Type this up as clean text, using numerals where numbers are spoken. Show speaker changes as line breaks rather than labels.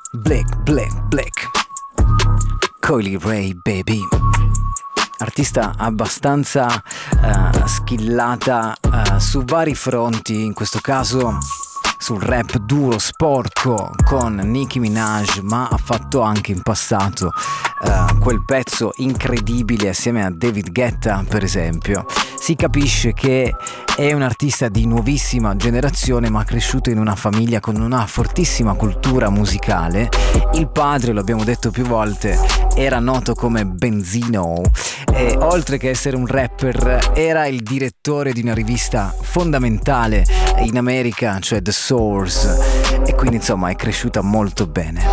Black. Coily Ray, baby. Artista abbastanza skillata su vari fronti, in questo caso sul rap duro, sporco con Nicki Minaj, ma ha fatto anche in passato quel pezzo incredibile assieme a David Guetta, per esempio. Si capisce che è un artista di nuovissima generazione, ma cresciuto in una famiglia con una fortissima cultura musicale. Il padre, lo abbiamo detto più volte, era noto come Benzino e oltre che essere un rapper era il direttore di una rivista fondamentale in America, cioè The Source, e quindi insomma è cresciuta molto bene.